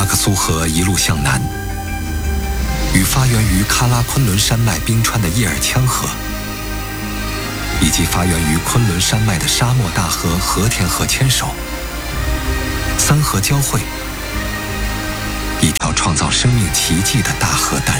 阿克苏河一路向南，与发源于喀拉昆仑山脉冰川的叶尔羌河，以及发源于昆仑山脉的沙漠大河和田河牵手，三河交汇，一条创造生命奇迹的大河诞